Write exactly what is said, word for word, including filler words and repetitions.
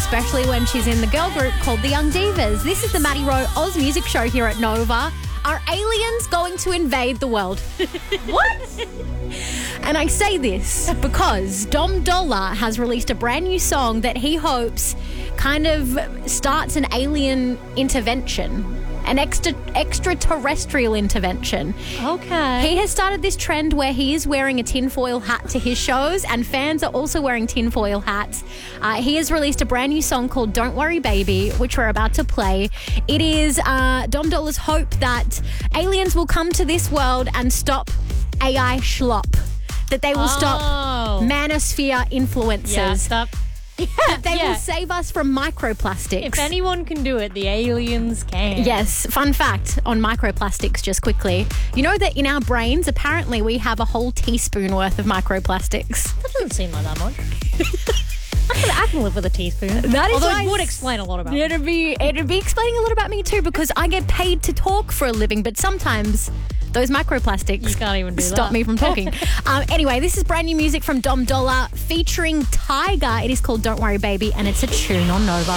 especially when she's in the girl group called the Young Divas. This is the Maddie Rowe Oz Music Show here at Nova. Are aliens going to invade the world? What? And I say this because Dom Dolla has released a brand new song that he hopes kind of starts an alien intervention, an extra extraterrestrial intervention. Okay. He has started this trend where he is wearing a tinfoil hat to his shows, and fans are also wearing tinfoil hats. Uh, he has released a brand new song called Don't Worry Baby, which we're about to play. It is uh, Dom Dolla's hope that aliens will come to this world and stop A I schlop, that they will Oh. stop manosphere influences. Yeah, stop. That they Yeah. will save us from microplastics. If anyone can do it, the aliens can. Yes, fun fact on microplastics, just quickly. You know that in our brains, apparently we have a whole teaspoon worth of microplastics. That doesn't seem like that much. I can, I can live with a teaspoon. That is Although why it would s- explain a lot about me. It'd be, it'd be explaining a lot about me too, because I get paid to talk for a living, but sometimes those microplastics You can't even do stop that. me from talking. um, anyway, this is brand new music from Dom Dolla featuring Tyga. It is called Don't Worry Baby, and it's a tune on Nova.